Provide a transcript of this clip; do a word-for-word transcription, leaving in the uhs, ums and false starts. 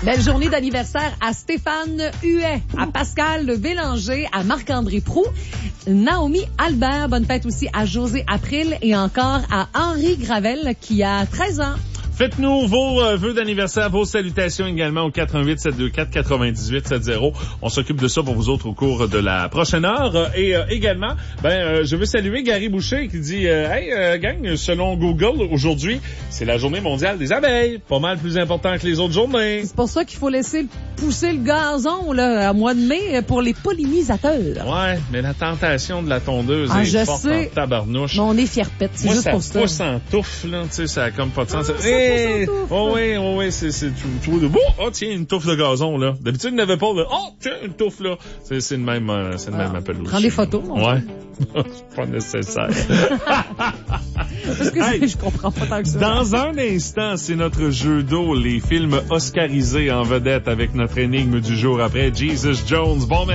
Belle journée d'anniversaire à Stéphane Huet, à Pascal Bélanger, à Marc-André Proulx, Naomi Albert, bonne fête aussi à José April et encore à Henri Gravel qui a treize ans. Faites-nous vos euh, vœux d'anniversaire, vos salutations également au quatre un huit, sept deux quatre, neuf huit sept zéro. On s'occupe de ça pour vous autres au cours de la prochaine heure. Et euh, également, ben euh, je veux saluer Gary Boucher qui dit euh, « Hey, euh, gang, selon Google, aujourd'hui, c'est la journée mondiale des abeilles. Pas mal plus important que les autres journées. » C'est pour ça qu'il faut laisser pousser le gazon là, à mois de mai pour les pollinisateurs. Ouais, mais la tentation de la tondeuse ah, est je forte sais. en tabarnouche. Mais on est fierpette, c'est Moi, juste ça pour ça. pousse en touffe, là, tu sais, ça a comme pas de sens. Ah, ça hey! pousse en touffe. Oh oui, oh oui, c'est, c'est tout, tout de beau. Oh, tiens, une touffe de gazon, là. D'habitude, il n'y avait pas, là. Oh, tiens, une touffe, là. C'est, c'est le même, euh, c'est le ah, même appel. Prends des photos, mon ouais. C'est pas nécessaire. Parce que hey, je comprends pas tant que ça. Dans un instant, c'est notre jeu d'eau, les films oscarisés en vedette avec notre énigme du jour après Jesus Jones. Bon